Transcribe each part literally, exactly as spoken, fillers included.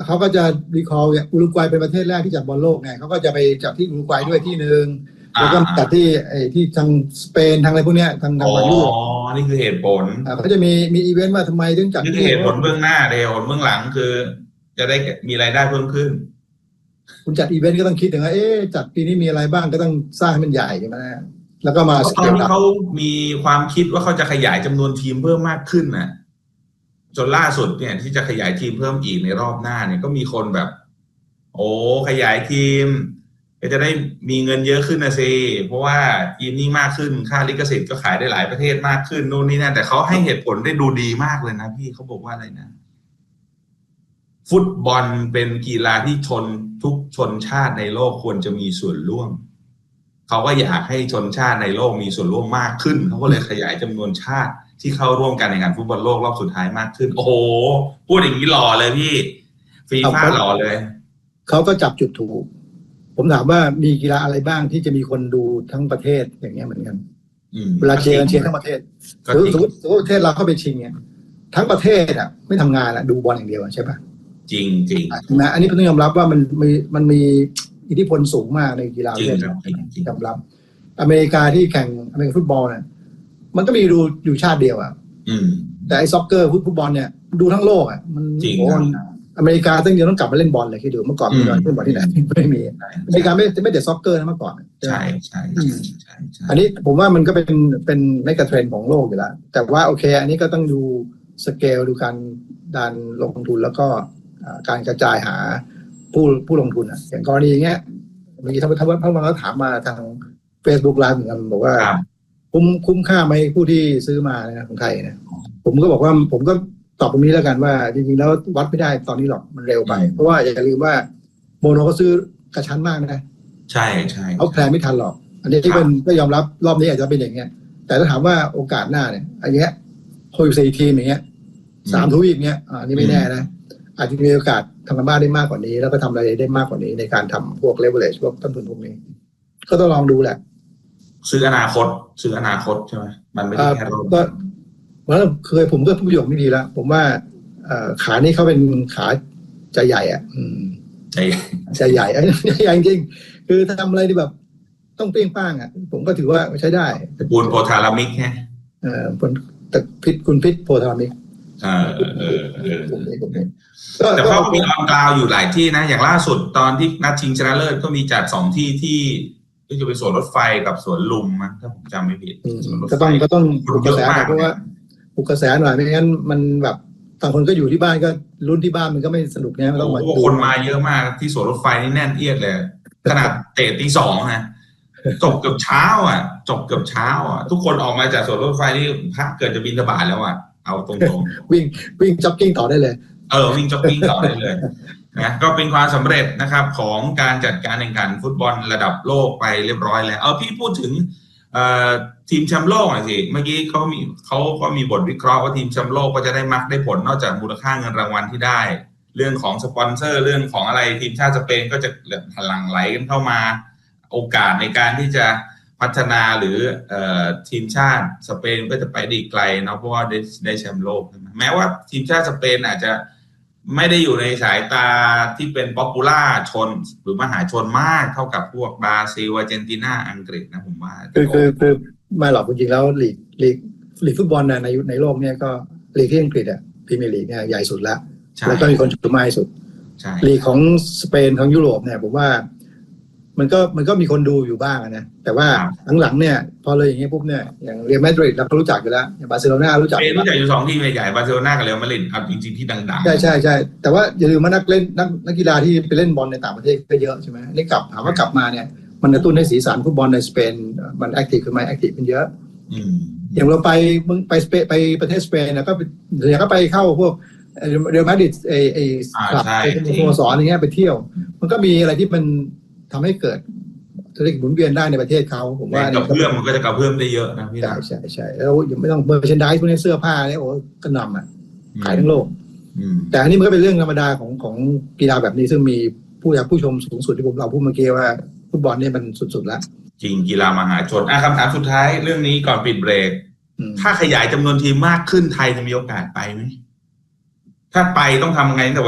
เขาก็จะรีคอร์อุรุกวัยเป็นประเทศแรกที่จัดบอลโลกไงเขาก็จะไปจัดที่อุรุกวัยด้วยที่นึงแล้วก็จัดที่ไอ้ที่ทางสเปนทางอะไรพวกเนี้ยทางทางยุโรปอ๋อนี่คือเหตุผลเขาจะมีมีอีเวนต์ว่าทำไมถึงจัดนี่คือเหตุผลเบื้องหน้าเหตุผลเบื้องหลังคือจะได้มีรายได้เพิ่มขึ้นคุณจัดอีเวนต์ก็ต้องคิดถึงว่าเอ๊ะจัดปีนี้มีอะไรบ้างก็ต้องสร้างให้มันใหญ่ใช่ไหมแล้วก็มาตอนนี้เขามีความคิดว่าเขาจะขยายจำนวนทีมเพิ่มมากขึ้นนะจนล่าสุดเนี่ยที่จะขยายทีมเพิ่มอีกในรอบหน้าเนี่ยก็มีคนแบบโอ้ขยายทีมก็จะได้มีเงินเยอะขึ้นนะสิเพราะว่าทีมนี้มากขึ้นค่าลิขสิทธิ์ก็ขายได้หลายประเทศมากขึ้นโน่นนี่นั่นแต่เขาให้เหตุผลได้ดูดีมากเลยนะพี่เขาบอกว่าอะไรนะฟุตบอลเป็นกีฬาที่ชนทุกชนชาติในโลกควรจะมีส่วนร่วมเขาก็อยากให้ชนชาติในโลกมีส่วนร่วมมากขึ้นเขาก็เลยขยายจำนวนชาติที่เข้าร่วมกันในงานฟุตบอลโลกรอบสุดท้ายมากขึ้นโอ้โหพูดอย่างนี้หล่อเลยพี่ฟีฟ่าหล่อเลยเขาก็จับจุดถูกผมถามว่ามีกีฬาอะไรบ้างที่จะมีคนดูทั้งประเทศอย่างเงี้ยเหมือนกันเวลาเชียร์กันเชียร์ทั้งประเทศสมมติสมมติประเทศเราเข้าไปชิงเนี่ยทั้งประเทศอ่ะไม่ทำงานอ่ะดูบอลอย่างเดียวใช่ปะจริงจริงนะอันนี้ต้องยอมรับว่ามันมีมันมีอิทธิพลสูงมากในกีฬาประเภทยอมรับอเมริกาที่แข่งอเมริกันฟุตบอลเนี่ยมันก็มีดูอยู่ชาติเดียวอ่ะแต่ไอ้ซ็อกเกอร์ฟุตบอลเนี่ยดูทั้งโลกอ่ะมันโอ้อเมริกาตั้งเดียวต้องกลับมาเล่นบอลเลยคิดดูเมื่อก่อนมีบอลเล่นบอลที่ไหนไม่มีอเมริกาไม่ไม่แต่ซ็อกเกอร์นะเมื่อก่อนใช่ใช่ใช่อันนี้ผมว่ามันก็เป็นเป็นในกระเทรนด์ของโลกอยู่แล้วแต่ว่าโอเคอันนี้ก็ต้องดูสเกลดูการดันลงทุนแล้วก็การกระจายหาผู้ผู้ลงทุนอ่ะอย่างกรณีอย่างเงี้ยเมื่อกี้ท่านท่านท่านมาถามมาทาง Facebook Live เหมือนกันบอกว่าคุ้มคุ้มค่าไหมผู้ที่ซื้อมานะของไทยนะผมก็บอกว่าผมก็ตอบตรงนี้แล้วกันว่าจริงๆแล้ววัดไม่ได้ตอนนี้หรอกมันเร็วไปเพราะว่าอย่าลืมว่าโมโนก็ซื้อกระชั้นมากนะใช่ใช่เขาแพลนไม่ทันหรอกอันนี้ที่เป็นก็ยอมรับรอบนี้อาจจะเป็นอย่างเงี้ยแต่ถ้าถามว่าโอกาสหน้าเนี่ยอันเนี้ยโคอยู่สี่ทีมอย่างเงี้ยสามทวีปเงี้ยอ่านี่ไม่แน่นะอาจจะมีโอกาสทำกันบ้านได้มากกว่านี้แล้วก็ทำอะไรได้มากกว่านี้ในการทำพวก leverage พวกต้นทุนพวกนี้ก็ต้องลองดูแหละซื้ออนาคตซื้ออนาคตใช่ไหมมันไม่ได้แค่รอบก็ว่าเคยผมก็พูดประโยคนี้ดีแล้วผมว่าขานี่เขาเป็นขาใจใหญ่อ่ะใจใจใหญ่ใจใหญ่จริงคือทำอะไรที่แบบต้องเปรี้ยงป้างอ่ะผมก็ถือว่าใช้ได้ตระกูลโพธารามิกไงเอ่อคนพิษคุณพิษโพธารามิกอ่าเออเออแต่เขามีออนกราวอยู่หลายที่นะอย่างล่าสุดตอนที่นัดชิงชนะเลิศก็มีจัดสองที่ที่ที่จะเป็นสวนรถไฟกับสวนลุมมั้งถ้าผมจำไม่ผิดก็ต้องก็ต้องปลุกกระแสเพราะว่าปลุกกระแสหน่อยไม่งั้นมันแบบต่างคนก็อยู่ที่บ้านก็รุ่นที่บ้านมันก็ไม่สนุกเนี่ยต้องมาดูคนมาเยอะมากที่สวนรถไฟนี่แน่นเอียดเลยขนาดเตะตีสองนะจบเกือบเช้าอ่ะจบเกือบเช้าอ่ะทุกคนออกมาจากสวนรถไฟนี่พักเกิดจะบินทบาทแล้วอ่ะเอาตรงๆวิ่งวิ่งจ็อกกิ้งต่อได้เลยเออวิ่งจ็อกกิ้งต่อได้เลยนะก็เป็นความสำเร็จนะครับของการจัดการแข่งขันฟุตบอลระดับโลกไปเรียบร้อยแล้วเอาพี่พูดถึงทีมแชมป์โลกหน่อยสิเมื่อกี้เขามีเขาก็มีบทวิเคราะห์ว่าทีมแชมป์โลกก็จะได้มักได้ผลนอกจากมูลค่าเงินรางวัลที่ได้เรื่องของสปอนเซอร์เรื่องของอะไรทีมชาติสเปนก็จะพลังไหลกันเข้ามาโอกาสในการที่จะพัฒนาหรือทีมชาติสเปนก็จะไปได้ไกลเนาะเพราะว่าได้ได้แชมป์โลกแม้ว่าทีมชาติสเปนอาจจะไม่ได้อยู่ในสายตาที่เป็นป๊อปปูล่าชนหรือมหาชนมากเท่ากับพวกบราซิลอาร์เจนตินาอังกฤษนะผมว่าคือคือคือไม่หรอกจริงๆแล้วลีกลีกลีกฟุตบอลในในโลกเนี่ยก็ลีกที่อังกฤษอ่ะพรีเมียร์ลีกเนี่ยใหญ่สุดแล้วแล้วก็มีคนชมมากที่สุดลีกของสเปนของยุโรปเนี่ยผมว่ามันก็มันก็มีคนดูอยู่บ้างนะแต่ว่าหลังๆเนี่ยพอเลยอย่างเงี้ยปุ๊บเนี่ยอย่างเรอัลมาดริดเราก็รู้จักอยู่แล้วอย่างบาร์เซโลนารู้จักรู้จักอยู่สองทีมใหญ่ๆบาร์เซโลนากับเรอัลมาดริดเอาจริงๆที่ดังๆใช่ใช่ใช่แต่ว่าอย่าลืมว่านักเล่นนักนักกีฬาที่ไปเล่นบอลในต่างประเทศก็เยอะใช่ไหมนี่กลับถามว่ากลับมาเนี่ยมันกระตุ้นให้สีสันฟุตบอลในสเปนมันแอคทีฟขึ้นไหมแอคทีฟขึ้นเยอะอย่างเราไปมึงไปสเปนไปประเทศสเปนนะก็เดี๋ยวก็ไปเข้าพวกเรอัลมาดริดไอไอคลับไอสโมสรอย่างเงี้ยไปเที่ยวมันก็มีอะไรที่มันทำให้เกิดธุรกิจหมุนเวียนได้ในประเทศเขาผมว่ากับเพื่อมมันก็จะกับเพิ่มได้เยอะนะพี่ใช่ใช่ใช่แล้วยังไม่ต้องเมอร์แชนไดส์พวกนี้เสื้อผ้าเนี่ยโอ้กระหน่ำอ่ะขายทั้งโลกแต่อันนี้มันก็เป็นเรื่องธรรมดาของของกีฬาแบบนี้ซึ่งมีผู้อยากผู้ชมสูงสุดที่ผมเราพูดเมื่อกี้ว่าฟุตบอลเนี่ยมันสุดๆแล้วจริงกีฬามหาชนอ่ะคำถามสุดท้ายเรื่องนี้ก่อนปิดเบรกถ้าขยายจำนวนทีมมากขึ้นไทยจะมีโอกาสไปไหมถ้าไปต้องทำไงตั้งแต่วันนี้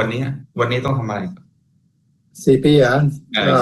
วันนี้ต้องทำอะไรสี่ปีเหรอก็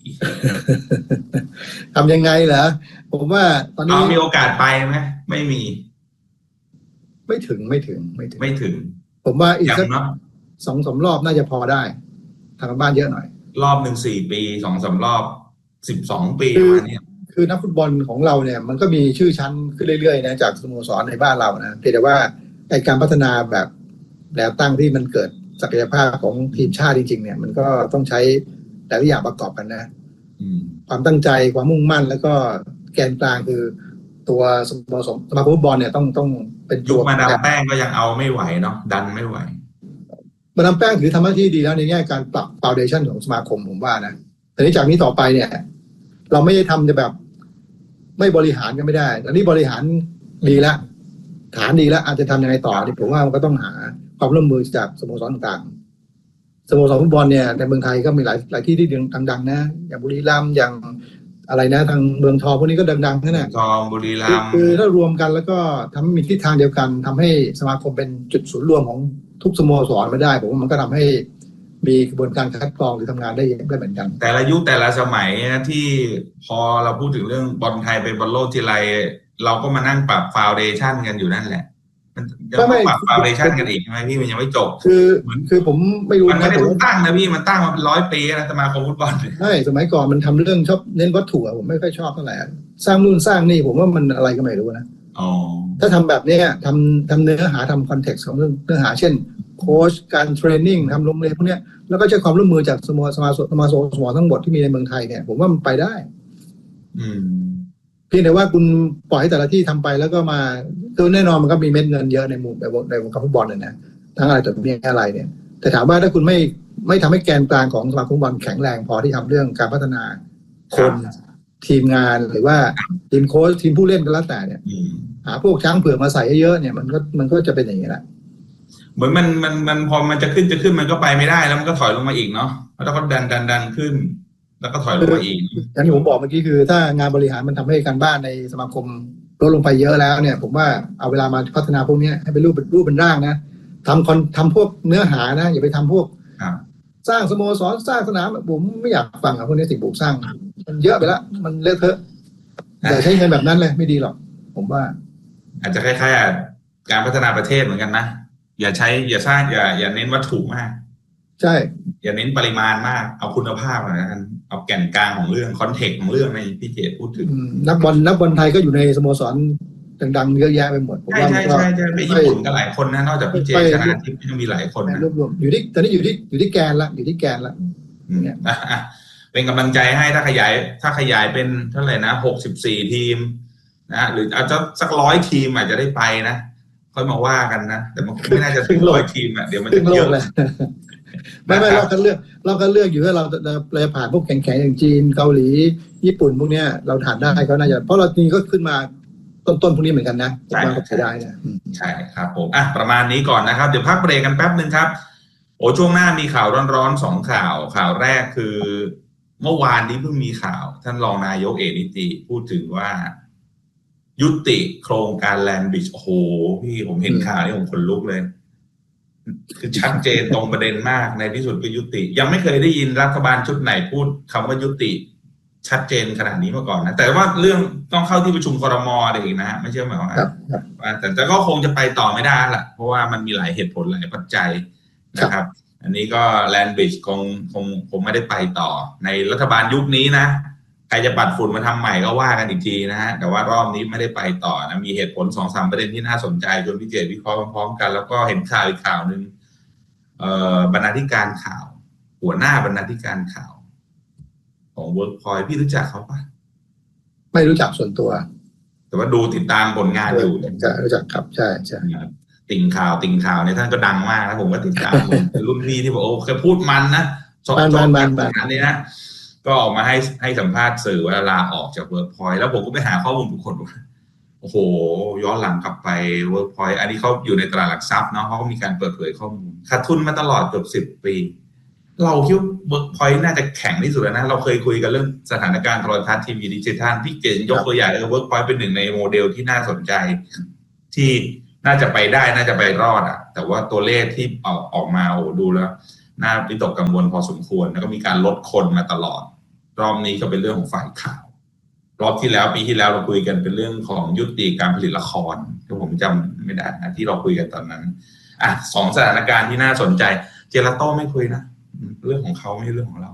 ทำยังไงเหรอผมว่าตอนนี้มีโอกาสไปไหมไม่มีไม่ถึงไม่ถึงไม่ถึงไม่ถึงผมว่าอีกสักสองสามรอบน่าจะพอได้ทางบ้านเยอะหน่อยรอบหนึ่งสี่ปีสองสามรอบสิบสองปีประมาณนี้คือนักฟุตบอลของเราเนี่ยมันก็มีชื่อชั้นขึ้นเรื่อยๆนะจากสโมสรในบ้านเรานะแต่ว่าไอ้การพัฒนาแบบแนวตั้งที่มันเกิดศักยภาพของทีมชาติจริงๆเนี่ยมันก็ต้องใช้หลายอย่างประกอบกันนะความตั้งใจความมุ่งมั่นแล้วก็แกนกลางคือตัวสโมสรสมาคมฟุตบอลเนี่ยต้องต้องเป็นยุคมาดามแป้งก็ยังเอาไม่ไหวเนาะดันไม่ไหวมาดามแป้งถือทำหน้าที่ดีแล้วในแง่การปรับฟาวเดชั่นของสมาคมผมว่านะแต่นี้จากนี้ต่อไปเนี่ยเราไม่ได้ทำจะแบบไม่บริหารกันไม่ได้อันนี้บริหารดีแล้วฐานดีแล้วอาจจะทำยังไงต่อที่ผมว่ามันก็ต้องหาความร่วมมือจากสโมสรต่างๆสโมสรฟุตบอลเนี่ยในเมืองไทยก็มีหลายหลายที่ที่ดังๆนะอย่างบุรีรัมย์อย่างอะไรนะทางเมืองทองพวกนี้ก็ดังๆนั่นแหละทองบุรีรัมย์คือถ้ารวมกันแล้วก็ทำให้มีทิศทางเดียวกันทำให้สมาคมเป็นจุดศูนย์รวมของทุกสโมสรไม่ได้ผมว่ามันก็ทำให้มีกระบวนการคัดกรองหรือทำงานได้ได้เหมือนกันแต่ละยุคแต่ละสมัยนะที่พอเราพูดถึงเรื่องบอลไทยเป็นบอลโลกทีไรเราก็มานั่งปรับฟาวเดชั่นกันอยู่นั่นแหละมันยังไม่ปรับฟาวเดชั่นกันอีกใช่ไหมพี่มันยังไม่จบคือเหมือนคือผมไม่รู้นะมันไม่ได้ตั้งนะพี่มันตั้งมาเป็นร้อยปีแล้วสมาคมฟุตบอลใช่สมัยก่อนมันทำเรื่องชอบเน้นวัตถุผมไม่ค่อยชอบเท่าไหร่สร้างนู่นสร้างนี่ผมว่ามันอะไรก็ไม่รู้นะถ้าทำแบบนี้ทำทำเนื้อหาทำคอนเท็กซ์ของเรื่องเนื้อหาเช่นโค้ชการเทรนนิ่งทำโรงเรียนพวกนี้แล้วก็ใช้ความร่วมมือจากสโมสรสมาสมาสสโมทั้งหมดที่มีในเมืองไทยเนี่ยผมว่ามันไปได้เพียงแต่ว่าคุณปล่อยให้แต่ละที่ทำไปแล้วก็มาคือแน่นอนมันก็มีเม็ดเงินเยอะในหมู่ในในวงการฟุตบอลเลยนะทั้งอะไรแต่มีอะไรเนี่ยแต่ถามว่าถ้าคุณไม่ไม่ทำให้แกนกลางของสมาคมฟุตบอลแข็งแรงพอที่ทำเรื่องการพัฒนาคนทีมงานหรือว่าทีมโค้ชทีมผู้เล่นก็แล้วแต่เนี่ยหาพวกช้างเผือกมาใส่เยอะๆเนี่ยมันก็มันก็จะเป็นอย่างนี้แหละเหมือนมันมันมันพอมันจะขึ้นจะขึ้นมันก็ไปไม่ได้แล้วมันก็ถอยลงมาอีกเนาะแล้วก็ดันดันดันขึ้นแล้วก็ถอยลงมาอีกอย่างที่ผมบอกเมื่อกี้คือถ้างานบริหารมันทำให้การบ้านในสมาคมลดลงไปเยอะแล้วเนี่ยผมว่าเอาเวลามาพัฒนาพวกนี้ให้เป็นรูปเป็นรูปเป็นร่างนะทำคอนทำพวกเนื้อหานะอย่าไปทำพวกสร้างสโมสรสร้างสนามผมไม่อยากฟังอ่ะพวกนี้สิ่งปลูกสร้างมันเยอะไปแล้วมันเลอะเทอะอย่าใช้เงินแบบนั้นเลยไม่ดีหรอกผมว่าอาจจะคล้ายๆการพัฒนาประเทศเหมือนกันนะอย่าใช้อย่าสร้างอย่าอย่าเน้นวัตถุมากใช่อย่าเน้นปริมาณมากเอาคุณภาพนะกันเอาแก่นกลางของเรื่องคอนเทกต์ของเรื่องในพี่เจตพูดถึงนักบอลนักบอลไทยก็อยู่ในสโมสรดังๆเยอะแยะไปหมดใช่ใช่ใช่ใช่ไปญี่ปุ่นก็หลายคนนะนอกจากพี่เจชนะทิพย์ยังมีหลายคนนะรวมๆอยู่ที่ตอนนี้อยู่ที่อยู่ที่แกนละอยู่ที่แกนละเนี่ยเป็นกำลังใจให้ถ้าขยายถ้าขยายเป็นเท่าไหร่นะหกสิบสี่ทีมนะหรืออาจจะสักร้อยทีมอาจจะได้ไปนะค่อยมาว่ากันนะแต่มันไม่น่าจะถึงร้อยทีมอ่ะเดี๋ยวมันจะเยอะเลยไม่ไม่เราก็เลือกเราก็เลือกอยู่ว่าเราเราผ่านพวกแข็งๆอย่างจีนเกาหลีญี่ปุ่นพวกเนี้ยเราผ่านได้ก็น่าจะเพราะเรานี่ก็ขึ้นมาต้นๆพวกนี้เหมือนกันนะใช่ใช้ได้นะใช่ครับผมอ่ะประมาณนี้ก่อนนะครับเดี๋ยวพักเบรกกันแป๊บนึงครับโอ้ช่วงหน้ามีข่าวร้อนๆสองข่าวข่าวแรกคือเมื่อวานนี้เพิ่งมีข่าวท่านรองนายกเอกนิติพูดถึงว่ายุติโครงการแลนด์บริดจ์โอ้โหพี่ผมเห็นข่าวนี่ผมขนลุกเลยคือชัดเจนตรงประเด็นมากในที่สุดก็ยุติยังไม่เคยได้ยินรัฐบาลชุดไหนพูดคำว่ายุติชัดเจนขนาดนี้มาก่อนนะแต่ว่าเรื่องต้องเข้าที่ประชุมครม.อะไรอีกนะไม่ใช่หมายความว่าแต่แต่ก็คงจะไปต่อไม่ได้ละเพราะว่ามันมีหลายเหตุผลหลายปัจจัยนะครับอันนี้ก็แลนด์บริดจ์คงคงคงไม่ได้ไปต่อในรัฐบาลยุคนี้นะใครจะปัดฝุ่นมาทำใหม่ก็ว่ากันอีกทีนะฮะแต่ว่ารอบนี้ไม่ได้ไปต่อนะมีเหตุผล สองสาม ประเด็นที่น่าสนใจจนพี่เจตวิเคราะห์พร้อมๆกันแล้วก็เห็นข่าวอีกข่าวนึงเอ่อบรรณาธิการข่าวหัวหน้าบรรณาธิการข่าวของ Workpoint พี่รู้จักเขาปะไม่รู้จักส่วนตัวแต่ว่าดูติดตามผลงานอยู่จะรู้จักครับใช่ใช่ติ่งข่าวติ่งข่าวเนี่ยท่านก็ดังมากนะผมก็ติดตามรุ่นพี่ที่บอกโอ้เคยพูดมันนะสดๆแบบนี้นะก็ออกมาให้ให้สัมภาษณ์สื่อว่าลาออกจาก Workpoint แล้วผมก็ไปหาข้อมูลบุคคลว่าโอ้โหย้อนหลังกลับไป Workpoint อันนี้เขาอยู่ในตลาดหลักทรัพย์เนาะเขาก็มีการเปิดเผยข้อมูลขาดทุนมาตลอดเกือบสิบปีเราคิดว่า Workpoint น่าจะแข็งที่สุดแล้วนะเราเคยคุยกันเรื่องสถานการณ์โทรทัศน์ทีวีดิจิทัลที่เก่งยกตัวอย่างเลย Workpoint เป็นหนึ่งในโมเดลที่น่าสนใจที่น่าจะไปได้น่าจะไปรอดอ่ะแต่ว่าตัวเลขที่ออกออกมาโอ้ดูแล้วน่าวิตกกังวลพอสมควรแล้วก็มีการลดคนมาตลอดรอบนี้ก็เป็นเรื่องของฝ่ายข่าวรอบที่แล้วปีที่แล้วเราคุยกันเป็นเรื่องของยุติการผลิตละครที่ผมจำไม่ได้นะที่เราคุยกันตอนนั้นอ่ะสองสถานการณ์ที่น่าสนใจเจลาโต้ไม่คุยนะเรื่องของเขาไม่ใช่เรื่องของเรา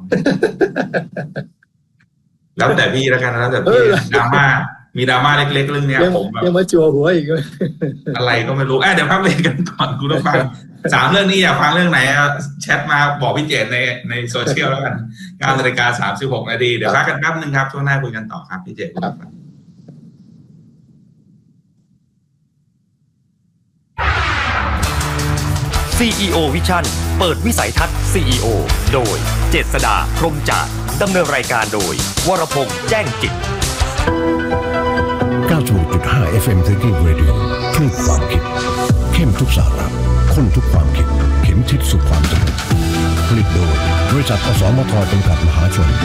แล้วแต่พี่แล้วกันแล้วแต่พี่ดราม่ามีดราม่าเล็กๆเรื่องนี้ผมแบบยังมาจั่วหัวอีกอะไรก็ไม่รู้เอ้ยเดี๋ยวพักเบรกกันก่อนคุณผู้ฟังสามเรื่องนี้อยากฟังเรื่องไหนแชทมาบอกพี่เจตในในโซเชียลแล้วกันเก้านาฬิกาสามสิบหกนาทีเดี๋ยวพักกันแป๊บนึงครับช่วงหน้าคุยกันต่อครับพี่เจตครับซี อี โอ Vision เปิดวิสัยทัศน์ ซี อี โอ โดยเจษฎาพรหมจาดดำเนินรายการโดยวรพงษ์แจ้งจิตเก้าสิบหกจุดห้า เอฟ เอ็ม Thinking Radio คลื่นความคิดเข้มทุกสาระข้นทุกความคิดเข็มทิศสู่ความสำเร็จผลิตโดยบริษัทอสมทจำกัดมหาชน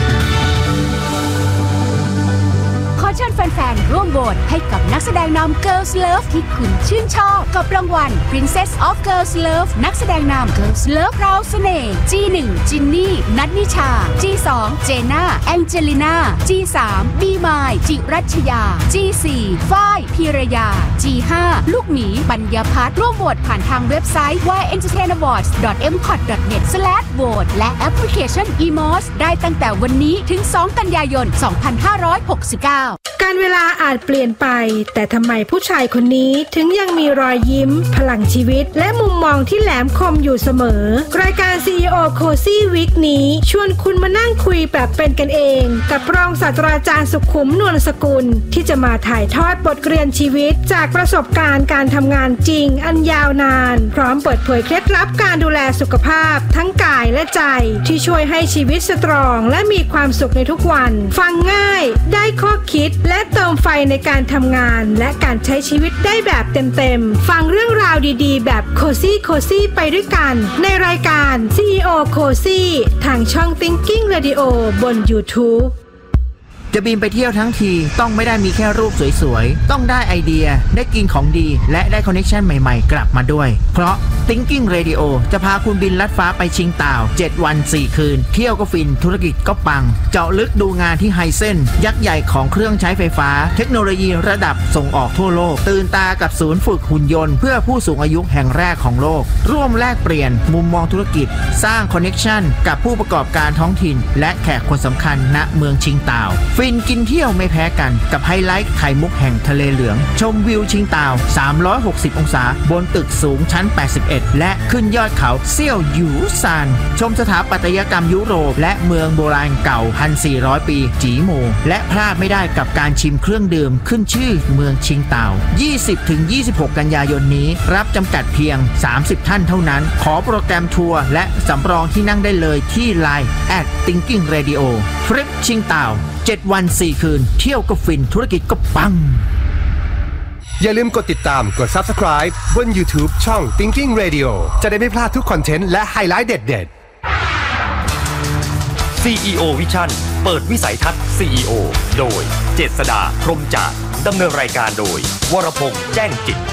ขอเชิญแฟนๆร่วมโหวตให้กับนักแสดงนำ Girls Love ที่คุณชื่นชอบกับรางวัล Princess of Girls Love นักแสดงนำ Girls Love พราวเสน่ห์ จี หนึ่ง จินนี่ นัทนิชา จี สอง เจน่า แองเจลิน่า จี สาม บีมาย จิรัชยา จี สี่ ฝ้าย พีรยา จี ห้า ลูกหมี ปัญญาพัฒน์ร่วมโหวตผ่านทางเว็บไซต์ วาย เอ็น เตอร์เทน อวอร์ดส์ ดอท เอ็ม คอท ดอท เน็ต สแลช โหวต และแอปพลิเคชัน อี เอ็ม โอ เอส ได้ตั้งแต่วันนี้ถึง สอง กันยายน สองพันห้าร้อยหกสิบเก้าการเวลาอาจเปลี่ยนไปแต่ทำไมผู้ชายคนนี้ถึงยังมีรอยยิ้มพลังชีวิตและมุมมองที่แหลมคมอยู่เสมอรายการ ซี อี โอ Cozy Week นี้ชวนคุณมานั่งคุยแบบเป็นกันเองกับรองศาสตราจารย์สุขุมนวลสกุลที่จะมาถ่ายทอดบทเรียนชีวิตจากประสบการณ์การทำงานจริงอันยาวนานพร้อมเปิดเผยเคล็ดลับการดูแลสุขภาพทั้งกายและใจที่ช่วยให้ชีวิตสตรองและมีความสุขในทุกวันฟังง่ายได้ข้อคิดและเติมไฟในการทำงานและการใช้ชีวิตได้แบบเต็มๆฟังเรื่องราวดีๆแบบโคซี่โคซี่ไปด้วยกันในรายการ ซี อี โอ Cozy ทางช่อง Thinking Radio บน YouTube จะบินไปเที่ยวทั้งทีต้องไม่ได้มีแค่รูปสวยๆต้องได้ไอเดียได้กินของดีและได้คอนเนคชั่นใหม่ๆกลับมาด้วยเพราะ Thinking Radio จะพาคุณบินลัดฟ้าไปชิงต่าวเจ็ดวันสี่คืนเที่ยวก็ฟินธุรกิจก็ปังเจาะลึกดูงานที่ไฮเซนยักษ์ใหญ่ของเครื่องใช้ไฟฟ้าเทคโนโลยีระดับส่งออกทั่วโลกตื่นตากับศูนย์ฝึกหุ่นยนต์เพื่อผู้สูงอายุแห่งแรกของโลกร่วมแลกเปลี่ยนมุมมองธุรกิจสร้างคอนเนคชั่นกับผู้ประกอบการท้องถิ่นและแขกคนสำคัญณเมืองชิงต่าวฟินกินเที่ยวไม่แพ้กันกับไฮไลท์ไข่มุกแห่งทะเลเหลืองชมวิวชิงต่าวสามร้อยหกสิบองศาบนตึกสูงชั้นแปดสิบเอ็ดและขึ้นยอดเขาเซี่ยวหยูซานชมสถาปัตยกรรมยุโรปและเมืองโบราณเก่า หนึ่งพันสี่ร้อย ปีจีโมและพลาดไม่ได้กับการชิมเครื่องดื่มขึ้นชื่อเมืองชิงต่าว ยี่สิบถึงยี่สิบหก กันยายนนี้รับจำกัดเพียงสามสิบท่านเท่านั้นขอโปรแกรมทัวร์และสำรองที่นั่งได้เลยที่ ไลน์ แอท Thinking Radio ทริปชิงต่าวเจ็ดวันสี่คืนเที่ยวก็ฟินธุรกิจก็ปังอย่าลืมกดติดตามกด Subscribe บน YouTube ช่อง Thinking Radio จะได้ไม่พลาดทุกคอนเทนต์และไฮไลท์เด็ดๆ ซี อี โอ Vision เปิดวิสัยทัศน์ ซี อี โอ โดยเจษฎาพรหมจาดดำเนินรายการโดยวรพงษ์แจ้งจิต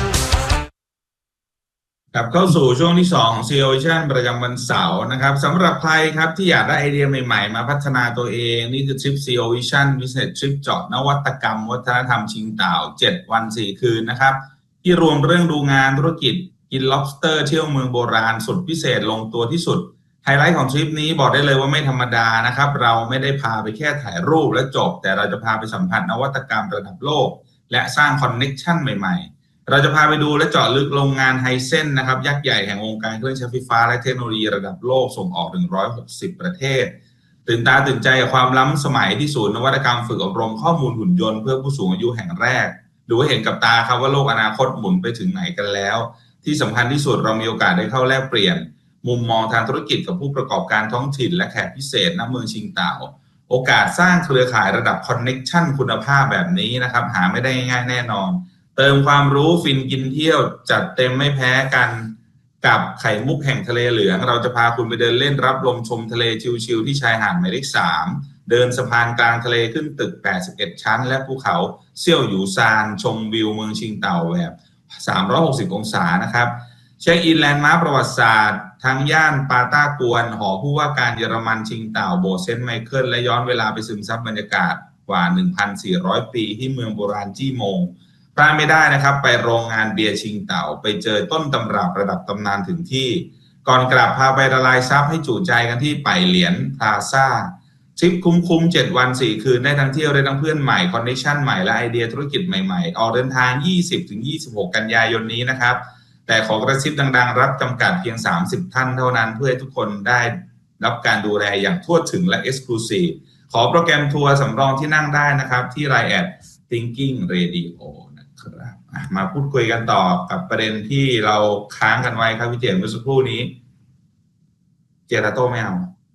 กลับเข้าสู่ช่วงที่สอง ซี อี โอ Vision ประจำวันเสาร์นะครับสำหรับใครครับที่อยากได้ไอเดียใหม่ๆมาพัฒนาตัวเองนี่คือทริป ซี อี โอ Vision Business Trip เจาะนวัตกรรมวัฒนธรรมชิงต่าวเจ็ดวันสี่คืนนะครับที่รวมเรื่องดูงานธุรกิจกิน lobster เที่ยวเมืองโบราณสุดพิเศษลงตัวที่สุดไฮไลท์ของทริปนี้บอกได้เลยว่าไม่ธรรมดานะครับเราไม่ได้พาไปแค่ถ่ายรูปและจบแต่เราจะพาไปสัมผัสนวัตกรรมระดับโลกและสร้างคอนเนคชั่นใหม่ๆเราจะพาไปดูและเจาะลึกโรงงานไฮเซนนะครับยักษ์ใหญ่แห่งวงการเครื่องใช้ไฟฟ้าและเทคโนโลยีระดับโลกส่งออกถึงหนึ่งร้อยหกสิบประเทศตื่นตาตื่นใจกับความล้ำสมัยที่ศูนย์นวัตกรรมฝึกอบรมข้อมูลหุ่นยนต์เพื่อผู้สูงอายุแห่งแรกดูให้เห็นกับตาครับว่าโลกอนาคตหมุนไปถึงไหนกันแล้วที่สำคัญที่สุดเรามีโอกาสได้เข้าแลกเปลี่ยนมุมมองทางธุรกิจกับผู้ประกอบการท้องถิ่นและแขกพิเศษณเมืองชิงต่าวโอกาสสร้างเครือข่ายระดับคอนเนคชั่นคุณภาพแบบนี้นะครับหาไม่ได้ง่ายแน่นอนเติมความรู้ฟินกินเที่ยวจัดเต็มไม่แพ้กันกับไข่มุกแห่งทะเลเหลืองเราจะพาคุณไปเดินเล่นรับลมชมทะเลชิลๆที่ชายหาดหมายเลขสามเดินสะพานกลางทะเลขึ้นตึกแปดสิบเอ็ดชั้นและภูเขาเซี่ยวหยูซานชมวิวเมืองชิงต่าวแบบสามร้อยหกสิบองศานะครับเช็คอินแลนด์มาร์คประวัติศาสตร์ทั้งย่านปาต้ากวนหอผู้ว่าการเยอรมันชิงเต่าโบสถ์เซนต์ไมเคิลและย้อนเวลาไปซึมซับบรรยากาศกว่า หนึ่งพันสี่ร้อย ปีที่เมืองโบราณจี้โมงพลาดไม่ได้นะครับไปโรงงานเบียร์ชิงเต่าไปเจอต้นตำรับระดับตำนานถึงที่ก่อนกลับพาไปละลายซับให้จู่ใจกันที่ไปเหรียญพลาซ่าทริปคุ้มๆเจ็ดวันสี่คืนได้ทั้งเที่ยวได้ทั้งเพื่อนใหม่คอนเนคชั่นใหม่และไอเดียธุรกิจใหม่ๆออกเดินทาง ยี่สิบถึงยี่สิบหก กันยายนนี้นะครับแต่ขอกระซิบดังๆรับจำกัดเพียงสามสิบท่านเท่านั้นเพื่อให้ทุกคนได้รับการดูแลอย่างทั่วถึงและ Exclusive ขอโปรแกรมทัวร์สำรองที่นั่งได้นะครับที่ ไลน์ แอท Thinking Radio นะครับมาพูดคุยกันต่อกับประเด็นที่เราค้างกันไว้ครับพี่เจมส์เมื่อสักครู่นี้เจราโต้ไม่เอา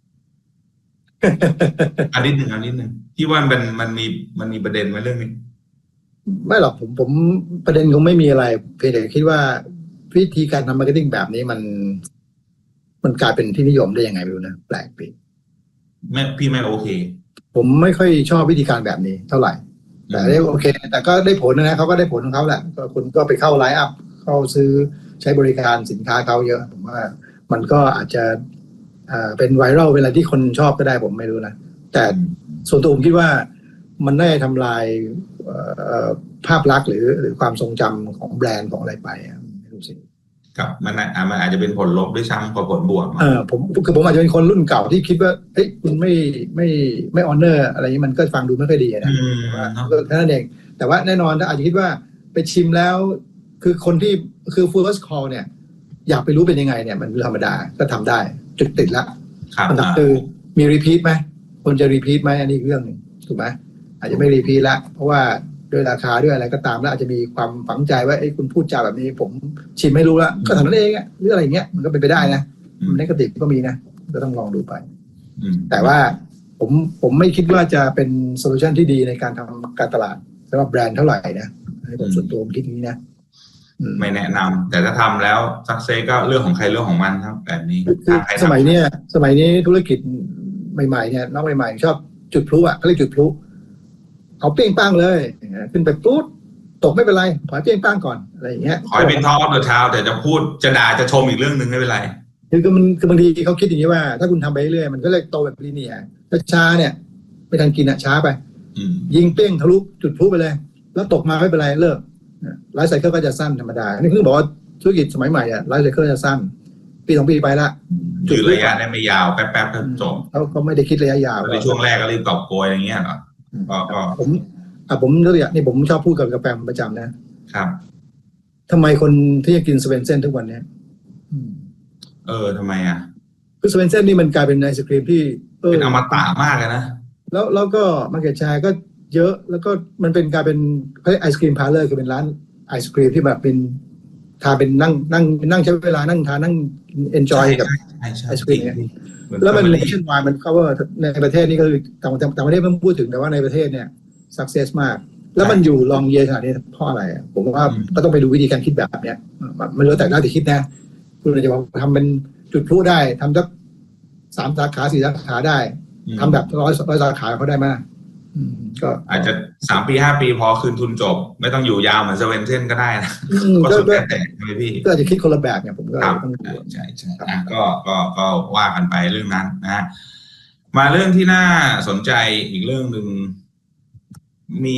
อันนิดหนึ่งอันนิดหนึ่งที่ว่ามันมันมีมันมีประเด็นไหมเรื่องนี้ไม่หรอกผมผมประเด็นคงไม่มีอะไรเพียงแต่คิดว่าวิธีการทำมาร์เก็ตติ้งแบบนี้มันมันกลายเป็นที่นิยมได้ยังไงไม่รู้นะแปลกไปแม่พี่ไม่โอเคผมไม่ค่อยชอบวิธีการแบบนี้เท่าไหร่แต่ได้โอเคแต่ก็ได้ผลนะเขาก็ได้ผลของเขาแหละก็คุณก็ไปเข้าไลน์อัพเข้าซื้อใช้บริการสินค้าเขาเยอะผมว่ามันก็อาจจะอ่าเป็นไวรัลเวลาที่คนชอบก็ได้ผมไม่รู้นะแต่ส่วนตัวผมคิดว่ามันได้ทำลายภาพลักษณ์หรือหรือความทรงจำของแบรนด์ของอะไรไปไม่รู้สิครับมันมันอาจจะเป็นผลลบด้วยซ้ำกว่าผลบวกเออผมคือผมอาจจะเป็นคนรุ่นเก่าที่คิดว่าเฮ้ยคุณไม่ไม่ไม่ออเนอร์อะไรนี้มันก็ฟังดูไม่ค่อยดีนะก็แค่นั้นเองแต่ว่าแน่นอนถ้าอาจจะคิดว่าไปชิมแล้วคือคนที่คือ first call เนี่ยอยากไปรู้เป็นยังไงเนี่ยมันธรรมดาก็ทำได้จุดติดละคำถามคือมีรีพีทไหมคนจะรีพีทไหมอันนี้เรื่องหนึ่งถูกไหมอาจจะไม่รีพีทละเพราะว่าด้วยราคาด้วยอะไรก็ตามแล้วอาจจะมีความฝังใจว่าไอ้คุณพูดจาแบบนี้ผมชิมไม่รู้ละก็ทำนั่นเองอะหรืออะไรเงี้ยมันก็เป็นไปได้นะมันในกระติกก็มีนะก็ต้องลองดูไปแต่ว่าผมผมไม่คิดว่าจะเป็นโซลูชันที่ดีในการทำการตลาดสำหรับแบรนด์เท่าไหร่นะในผมส่วนตัวผมคิดนี้นะไม่แนะนำแต่ถ้าทำแล้วซักเซสก็เรื่องของใครเรื่องของมันครับแบบนี้สมัยนี้สมัยนี้ธุรกิจใหม่ๆเนี่ยน้องใหม่ๆชอบจุดพลุอ่ะเขาเรียกจุดพลุเอาเปี้ยงป้างเลยขึ้นไปปุ๊บตกไม่เป็นไรขอเปี้ยงป้างก่อนอะไรอย่างเงี้ยขอให้เป็นท็อปเดอะทาวแต่จะพูดจะด่าจะชมอีกเรื่องนึงไม่เป็นไรคือมันคือบางทีเขาคิดอย่างนี้ว่าถ้าคุณทำไปเรื่อยมันก็เลยโตแบบลีเนียร์ถ้าช้าเนี่ยไม่ทันกินอ่ะช้าไปยิงเปี้ยงทะลุจุดพลุไปเลยแล้วตกมาไม่เป็นไรเลิกไลฟ์ไซเคิลก็จะสั้นธรรมดานี่คือบอกว่าธุรกิจสมัยใหม่อ่ะไลฟ์ไซเคิลจะสั้นปีสองปีไปละจุดระยะได้ไม่ยาวแป๊บๆก็จบเขาเขาไม่ได้คิดระยะยาวในช่วงแรกก็รีบกอบโกยอย่างเงี้ยเหรอก็ผมอ่ะผมเรื่องนี่ผมชอบพูดกับกาแฟประจำนะครับทำไมคนที่จะกินสเวนเซ่นทุกวันเนี้ยเออทำไมอ่ะคือสเวนเซ่นนี่มันกลายเป็นไอศครีมที่เป็นอมตะมากเลยนะแล้วแล้วก็มาร์เก็ตแชร์ก็เยอะแล้วก็มันเป็นกลายเป็นไอศครีมพาร์เลอร์คือเป็นร้านไอศครีมที่แบบเป็นทานเป็นนั่งนั่งนั่งใช้เวลานั่งทานนั่งเอนจอยกับไอศครีมเนี่ยแล้วมันเลชั่นวายมันเขาว่าในประเทศนี่ก็คือต่างต่างประเทศเพิ่งพูดถึงแต่ว่าในประเทศเนี่ยสักเซสมากแล้วมันอยู่ลองเยอะขนาดนี้เพราะอะไรผมว่าก็ต้องไปดูวิธีการคิดแบบเนี้ยมันแล้วแต่เราจะคิดนะคุณจะบอกทำเป็นจุดพลุได้ทำสักสามสาขาสี่สาขาได้ทำแบบร้อยร้อยสาขาเขาได้ไหมก็อาจจะสามปีห้าปีพอคืนทุนจบไม่ต้องอยู่ยาวเหมือนเซเว่นเซ่นก็ได้นะก็สุดแต่ใช่ไหมพี่ก็อาจจะคิดคนละแบบเนี่ยผมก็ต้องใช่ใช่ก็ก็ก็ว่ากันไปเรื่องนั้นนะมาเรื่องที่น่าสนใจอีกเรื่องหนึ่งมี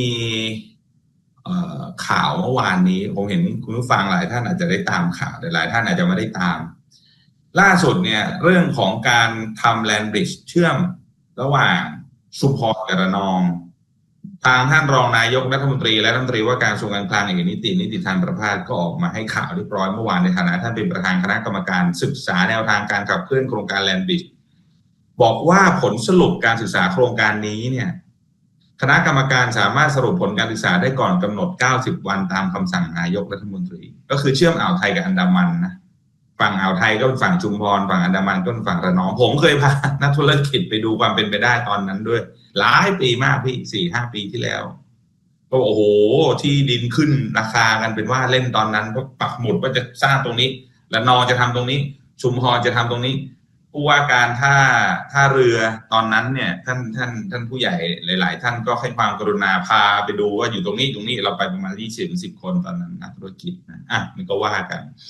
ข่าวเมื่อวานนี้ผมเห็นคุณผู้ฟังหลายท่านอาจจะได้ตามข่าวแต่หลายท่านอาจจะไม่ได้ตามล่าสุดเนี่ยเรื่องของการทำแลนด์บริดจ์เชื่อมระหว่างชุมพรกับระนองทางท่านรองนายกรัฐมนตรีและรัฐมนตรีว่าการกระทรวงการคลังเอกนิตินิติธรประภาสก็ออกมาให้ข่าวเรียบร้อยเมื่อวานในฐานะท่านเป็นประธานคณะกรรมการศึกษาแนวทางการขับเคลื่อนโครงการแลนด์บริดจ์บอกว่าผลสรุปการศึกษาโครงการนี้เนี่ยคณะกรรมการสามารถสรุปผลการศึกษาได้ก่อนกำหนดเก้าสิบวันตามคำสั่งนายกรัฐมนตรีก็คือเชื่อมอ่าวไทยกับอันดามันนะฝั่งอ่าวไทยก็เป็นฝั่งชุมพรฝั่งอันดามันก็เป็นฝั่งระนองผมเคยพานักธุรกิจไปดูความเป็นไปได้ตอนนั้นด้วยหลายปีมากพี่สี่ห้าปีที่แล้วก็โอ้โหที่ดินขึ้นราคากันเป็นว่าเล่นตอนนั้นก็ปักหมุดว่าจะสร้างตรงนี้ระนองจะทำตรงนี้ชุมพรจะทำตรงนี้ผู้ว่าการท่าท่าเรือตอนนั้นเนี่ยท่านท่านท่านผู้ใหญ่หลายๆท่านก็ให้ความกรุณาพาไปดูว่าอยู่ตรงนี้ตรงนี้เราไปประมาณยี่สิบสิบคนตอนนั้นนักธุรกิจนะอ่ะมันก็ว่ากัน